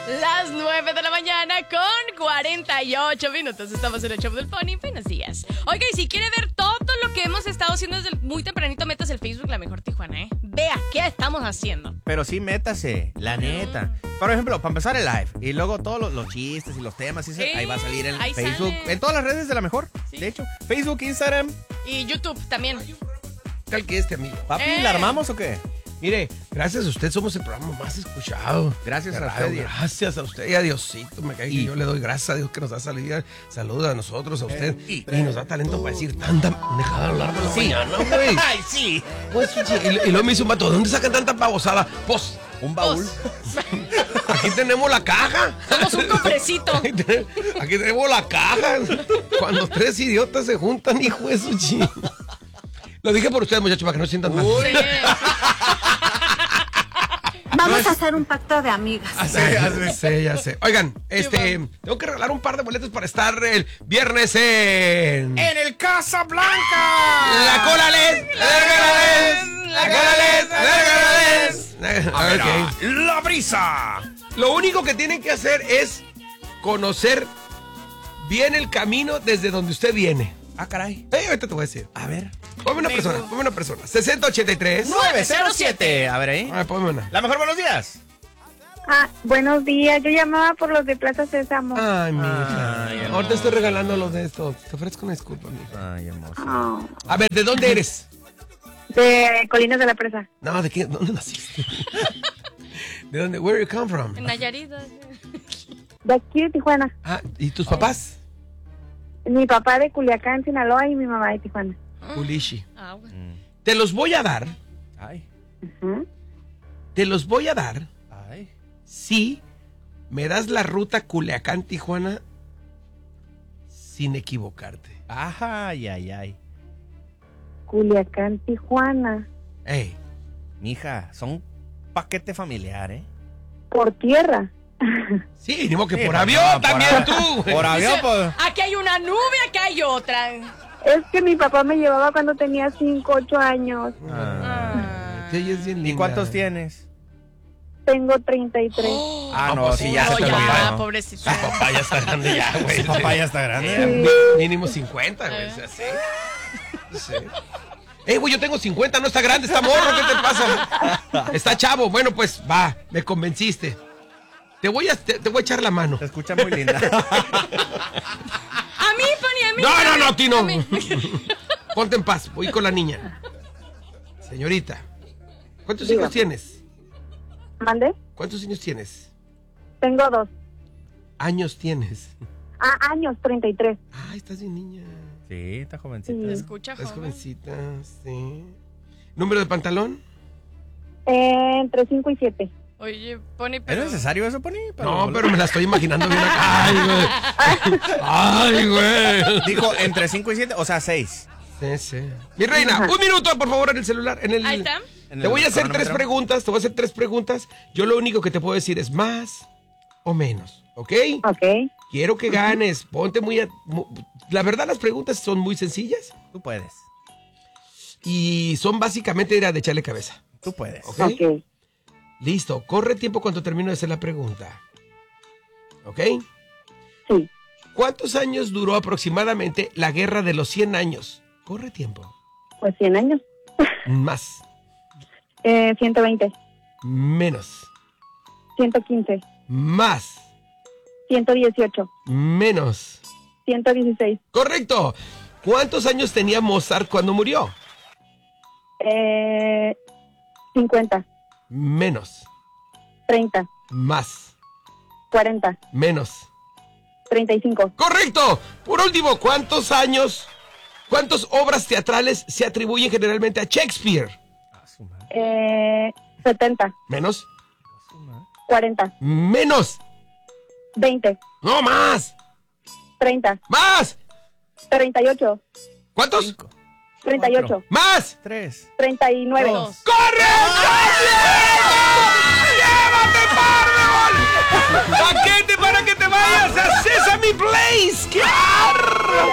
Las 9 de la mañana con 48 minutos. Estamos en el show del Pony. Buenos días. Oiga, y si quiere ver todo lo que hemos estado haciendo desde muy tempranito, métase el Facebook La Mejor Tijuana, ¿eh? Vea qué estamos haciendo. Pero sí, métase, la neta. Por ejemplo, para empezar el live y luego todos los chistes y los temas, y ahí va a salir en Facebook, sale. en todas las redes de La Mejor. Sí. De hecho, Facebook, Instagram. Y YouTube también. Tal que amigo. Papi, ¿la armamos o qué? Mire, gracias a usted somos el programa más escuchado. Gracias a Radio, usted. Gracias a usted y a Diosito. Me cae que yo le doy gracias a Dios que nos da salida. Saluda a nosotros, a usted. Y nos da talento para decir tanta pendejada a lo largo de la mañana, güey. Ay, sí. Pues, y luego me hizo un vato, ¿de dónde sacan tanta babosada? Pues, Un baúl. aquí tenemos la caja. Somos un cofrecito. Aquí tenemos la caja. Cuando tres idiotas se juntan, hijo de su chi. Lo dije por ustedes, muchachos, para que no se sientan mal. Sí. Vamos a hacer un pacto de amigas. Ya sé. Oigan, tengo que regalar un par de boletos para estar el viernes en el Casa Blanca. La Cola LED. Ok. La Brisa. Lo único que tienen que hacer es conocer bien el camino desde donde usted viene. Ah, caray. Ahorita te voy a decir. A ver. Ponme una persona. 6083 907. A ver ahí. Ponme una. La Mejor, buenos días. Buenos días. Yo llamaba por los de Plaza Sésamo. Ay, mija. Ay, Ahorita estoy regalando los de estos. Te ofrezco una disculpa, mija. Ay, hermoso. Oh, A ver, ¿de dónde eres? de Colinas de la Presa. No, ¿de qué? ¿Dónde naciste? ¿De dónde? Where you come from? En Nayarit. De aquí de Tijuana. ¿Y tus papás? Mi papá de Culiacán, Sinaloa, y mi mamá de Tijuana. Ulishi. Bueno. Te los voy a dar. Ay. Ujú. Te los voy a dar Ay. si me das la ruta Culiacán-Tijuana sin equivocarte. Ay. Culiacán, Tijuana. Ey, Mija, son paquete familiar, ¿eh? Por tierra. sí, ni modo que Sí, por pues, avión no, también por- tú. Por avión, pues. Aquí hay una nube, aquí hay otra. Es que mi papá me llevaba cuando tenía 5, 8 años. Te oyes bien linda. ¿Y cuántos tienes? Tengo 33. No, pues sí, sí, ya no, se te ya, olvidó. pobrecita. Su papá ya está grande ya, güey. Su papá ya está grande. Sí. Mínimo 50, güey. O sea, sí. Güey, yo tengo 50, no está grande, está morro, ¿qué te pasa? Está chavo. Bueno, pues, va, me convenciste. Te voy a echar la mano. Te escucha muy linda. A mí, Pony, a mí. No, a ti no. A mí. Ponte en paz, voy con la niña. Señorita, ¿cuántos Diga. hijos tienes? ¿Mande? ¿Cuántos años tienes? Tengo 2. Años tienes. Años, 33. Estás bien niña. Sí, está jovencita. Sí. Escucha, Estás joven. jovencita, sí. ¿Número de pantalón? Entre 5 y 7. Oye, Pony, ¿Es pero... necesario eso, Pony? No, pero me la estoy imaginando bien acá. Ay, güey. Dijo entre 5 y 7, o sea, 6. Sí. Mi reina, un minuto, por favor, en el celular. Ahí está. Te voy a hacer tres preguntas. Yo lo único que te puedo decir es más o menos, ¿ok? Ok. Quiero que ganes. Ponte la verdad, las preguntas son muy sencillas Tú puedes. y son básicamente ir a de echarle cabeza, Tú puedes. ¿ok? Ok. Listo, corre tiempo cuando termino de hacer la pregunta. ¿Ok? Sí. ¿Cuántos años duró aproximadamente la guerra de los 100 años? Corre tiempo. Pues 100 años. Más. 120. Menos. 115. Más. 118. Menos. 116. Correcto. ¿Cuántos años tenía Mozart cuando murió? 50. Menos. 30. Más. 40. Menos. 35. Correcto. Por último, ¿cuántas obras teatrales se atribuyen generalmente a Shakespeare? 70. Menos. 40. Menos. 20. No, más. 30. Más. 38. ¿Cuántos? 38. Más. 3. 39. ¡Correcto! ¡Llévate paquete para que te vayas a Sesame Place! ¡Claro!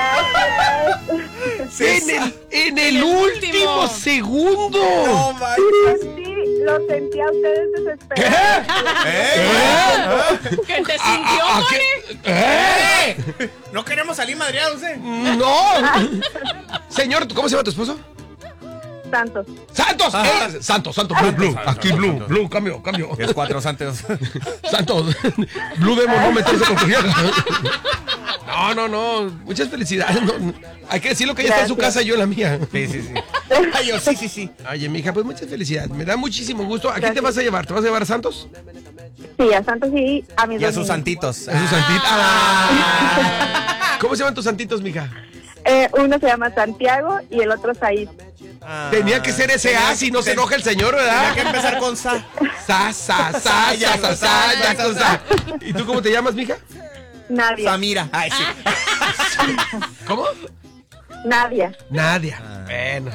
En el último segundo. Sí, lo sentí a ustedes desesperados. ¿Que te sintió, Tony? No queremos salir madreados, No. Señor, ¿cómo se llama tu esposo? Santos. ¡Santos! Santos, Blue. Aquí Blue, cambio. Es 4 Santos. Santos, Blue debo no meterse con tu vieja. No. Muchas felicidades. No, hay que decir lo que ella está en su casa y yo en la mía. Sí. Ay, yo, sí. Oye, mija, pues muchas felicidades. Me da muchísimo gusto. ¿A quién te vas a llevar? ¿Te vas a llevar a Santos? Sí, a Santos y a mis Y a dos sus niños. santitos. A sus santitos. ¿Cómo se llaman tus santitos, mija? Uno se llama Santiago y el otro Said. Tenía que ser ese A, si no se enoja el señor, ¿verdad? Tenía que empezar con Sa. Sa. ¿Y tú cómo te llamas, mija? Nadia. Samira. Ay, sí. ¿Cómo? Nadia. Nadia. Bueno.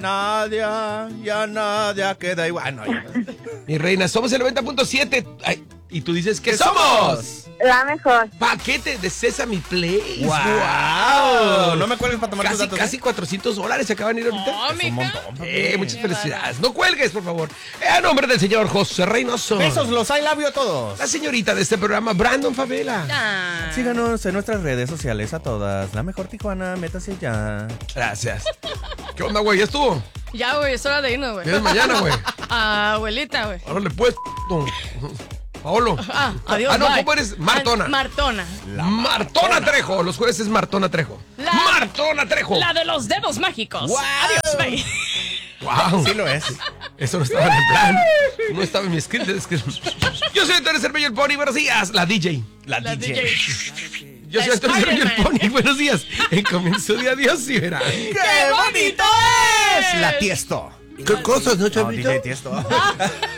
Nadia queda igual. No, ya. Mi reina, somos el 90.7. Ay, y tú dices que somos La mejor. paquete de Sesame Place. ¡Wow! No me cuelgues para tomar tus datos. Casi $400 se acaban de ir ahorita. Oh, mija. Muchas felicidades. No cuelgues, por favor. A nombre del señor José Reynoso. Besos, los I love you a todos. La señorita de este programa, Brandon Favela. Ah. Síganos en nuestras redes sociales a todas. La mejor Tijuana, métase ya. Gracias. ¿Qué onda, güey? ¿Ya estuvo? Ya, güey, es hora de irnos, güey. ¿Vienes mañana, güey? Abuelita, güey. Ahora le puedes. Paolo. Adiós, no, bye. ¿cómo eres? Martona. Martona. Martona Trejo. Los jueves es Martona Trejo. Martona Trejo. La de los dedos mágicos. Wow. Adiós, bye. Wow. Sí lo es. Eso no estaba en el plan. No estaba en mi script. Yo soy Antonio Cervello el Pony. Buenos días. La DJ. La DJ. Yo soy Antonio Cervello el Spider-Man. Pony. Buenos días. En comienzo de adiós y verán. ¡Qué bonito es! La Tiesto. ¿Qué cosas, no, No, DJ Tiesto.